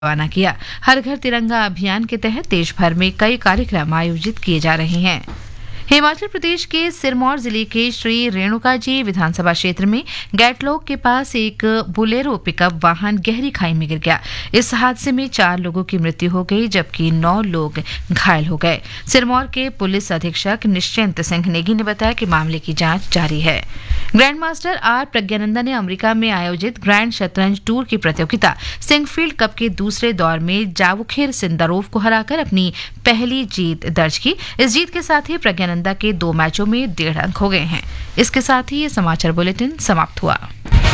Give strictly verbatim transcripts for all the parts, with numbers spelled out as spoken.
रवाना किया। हर घर तिरंगा अभियान के तहत देश भर में कई कार्यक्रम आयोजित किए जा रहे हैं। हिमाचल प्रदेश के सिरमौर जिले के श्री रेणुका जी विधानसभा क्षेत्र में गैटलॉक के पास एक बोलेरो पिकअप वाहन गहरी खाई में गिर गया। इस हादसे में चार लोगों की मृत्यु हो गई जबकि नौ लोग घायल हो गए। सिरमौर के पुलिस अधीक्षक निश्चिंत सिंह नेगी ने बताया कि मामले की जांच जारी है। ग्रैंड मास्टर आर प्रज्ञानंदा ने अमेरिका में आयोजित ग्रैंड शतरंज टूर की प्रतियोगिता सिंगफील्ड कप के दूसरे दौर में जावुखिर सिंदारोव को हराकर अपनी पहली जीत दर्ज की। इस जीत के साथ ही प्रज्ञानंदा के दो मैचों में डेढ़ अंक हो गए हैं। इसके साथ ही ये समाचार बुलेटिन समाप्त हुआ।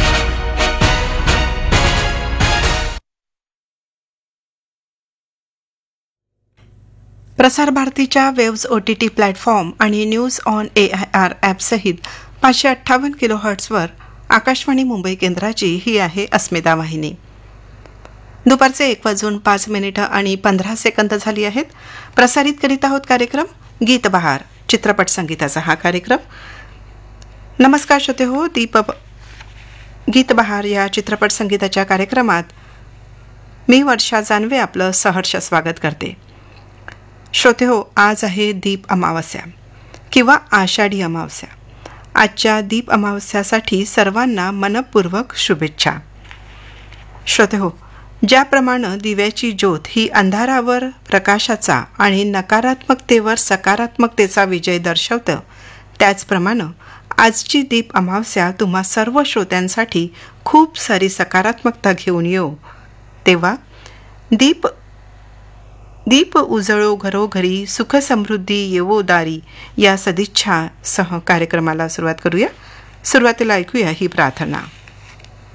प्रसार भारतीच्या वेव्स ओटीटी प्लॅटफॉर्म आणि news on A I R ॲपसहित पाचशे अठ्ठावन्न किलो हर्ट्सवर आकाशवाणी मुंबई केंद्राची ही आहे अस्मिता वाहिनी। दुपारचे एक वाजून पाच मिनिटं आणि पंधरा सेकंद झाली आहेत। प्रसारित करीत आहोत कार्यक्रम गीत बहार, चित्रपट संगीताचा हा कार्यक्रम। नमस्कार श्रोते हो, दीप गीत बहार या चित्रपट संगीताच्या कार्यक्रमात मी वर्षा जानवे आपलं सहर्ष स्वागत करते। श्रोते हो, आज आहे दीप अमावस्या किंवा आषाढी अमावस्या। आजच्या दीप अमावस्यासाठी सर्वांना मनपूर्वक शुभेच्छा। श्रोते हो, ज्याप्रमाणे दिव्याची ज्योत ही अंधारावर प्रकाशाचा आणि नकारात्मकतेवर सकारात्मकतेचा विजय दर्शवतं, त्याचप्रमाणे आजची दीप अमावस्या तुम्हा सर्व श्रोत्यांसाठी खूप सारी सकारात्मकता घेऊन येऊ। तेव्हा दीप दीप उजळो घरोघरी, सुख समृद्धी येवो दारी या सदिच्छा सह कार्यक्रमाला सुरुवात करूया। सुरुवातीला ऐकूया ही प्रार्थना।